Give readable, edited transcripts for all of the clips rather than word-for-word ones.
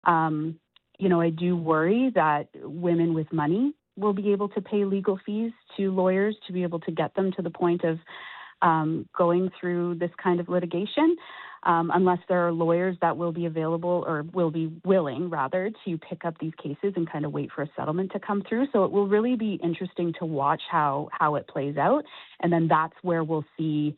I do worry that women with money will be able to pay legal fees to lawyers to be able to get them to the point of going through this kind of litigation, unless there are lawyers that will be available or will be willing, rather, to pick up these cases and kind of wait for a settlement to come through. So it will really be interesting to watch how it plays out. And then that's where we'll see,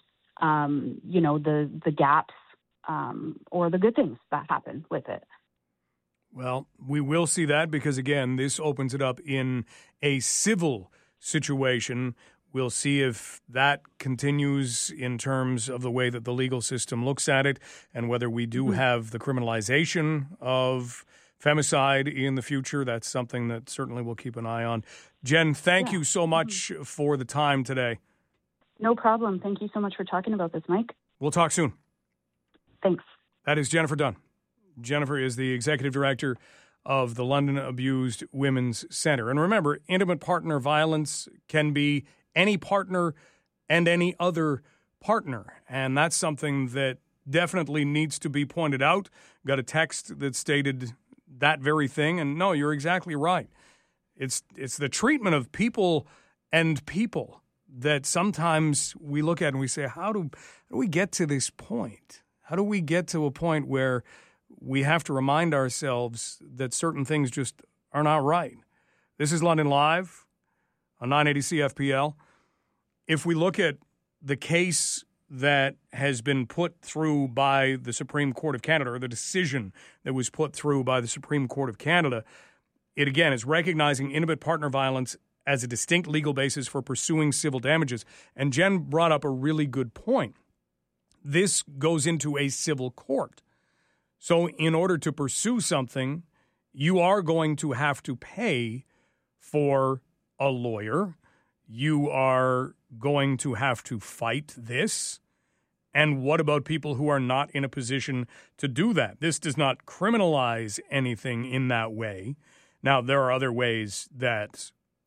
the gaps or the good things that happen with it. Well, we will see that because, again, this opens it up in a civil situation. We'll see if that continues in terms of the way that the legal system looks at it and whether we do have the criminalization of femicide in the future. That's something that certainly we'll keep an eye on. Jen, thank you so much for the time today. No problem. Thank you so much for talking about this, Mike. We'll talk soon. Thanks. That is Jennifer Dunn. Jennifer is the executive director of the London Abused Women's Centre. And remember, intimate partner violence can be any partner and any other partner. And that's something that definitely needs to be pointed out. Got a text that stated that very thing. And no, you're exactly right. It's the treatment of people and people that sometimes we look at and we say, how do we get to this point? How do we get to a point where we have to remind ourselves that certain things just are not right? This is London Live on 980 CFPL. If we look at the case that has been put through by the Supreme Court of Canada, or the decision that was put through by the Supreme Court of Canada, it again is recognizing intimate partner violence as a distinct legal basis for pursuing civil damages. And Jen brought up a really good point. This goes into a civil court. So in order to pursue something, you are going to have to pay for a lawyer. You are going to have to fight this. And what about people who are not in a position to do that? This does not criminalize anything in that way. Now, there are other ways that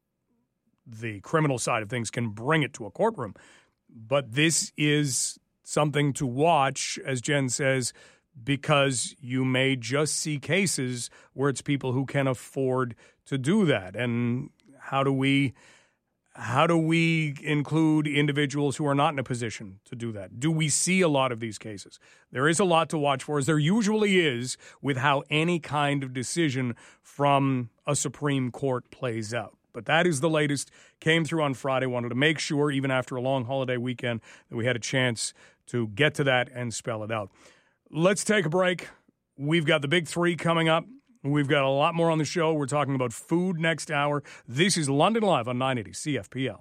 the criminal side of things can bring it to a courtroom. But this is something to watch, as Jen says, because you may just see cases where it's people who can afford to do that. And how do we include individuals who are not in a position to do that? Do we see a lot of these cases? There is a lot to watch for, as there usually is with how any kind of decision from a Supreme Court plays out. But that is the latest. Came through on Friday. Wanted to make sure, even after a long holiday weekend, that we had a chance to get to that and spell it out. Let's take a break. We've got the big three coming up. We've got a lot more on the show. We're talking about food next hour. This is London Live on 980 CFPL.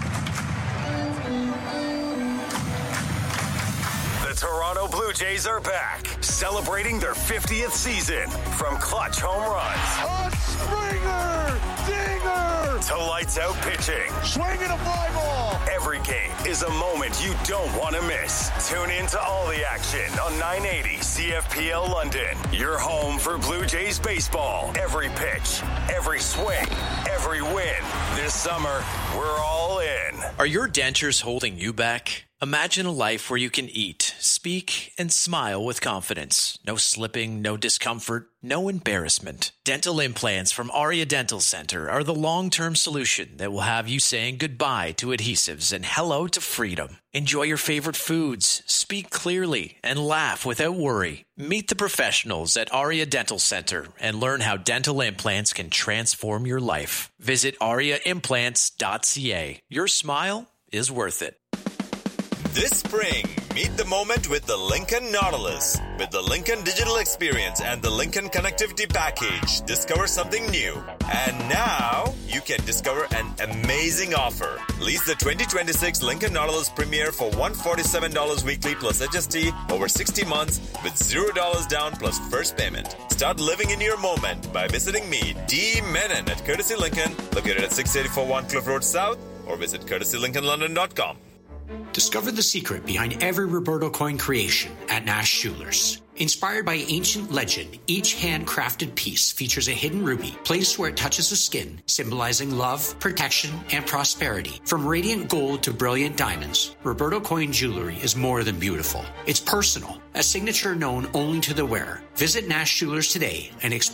The Toronto Blue Jays are back, celebrating their 50th season. From clutch home runs, a Springer, dinger, to lights out pitching, swinging a fly ball. Every game is a moment you don't want to miss. Tune in to all the action on 980 CFPL London. Your home for Blue Jays baseball. Every pitch, every swing, every win. This summer, we're all in. Are your dentures holding you back? Imagine a life where you can eat, speak, and smile with confidence. No slipping, no discomfort, no embarrassment. Dental implants from Aria Dental Center are the long-term solution that will have you saying goodbye to adhesives and hello to freedom. Enjoy your favorite foods, speak clearly, and laugh without worry. Meet the professionals at Aria Dental Center and learn how dental implants can transform your life. Visit ariaimplants.ca. Your smile is worth it. This spring, meet the moment with the Lincoln Nautilus. With the Lincoln Digital Experience and the Lincoln Connectivity Package, discover something new. And now, you can discover an amazing offer. Lease the 2026 Lincoln Nautilus Premier for $147 weekly plus HST over 60 months with $0 down plus first payment. Start living in your moment by visiting me, D. Menon at Courtesy Lincoln, located at 684 Cliff Road South, or visit courtesylincolnlondon.com. Discover the secret behind every Roberto coin creation at Nash Jewelers. Inspired by ancient legend, each handcrafted piece features a hidden ruby placed where it touches the skin, symbolizing love, protection, and prosperity. From radiant gold to brilliant diamonds, Roberto coin jewelry is more than beautiful. It's personal, a signature known only to the wearer. Visit Nash Jewelers today and explore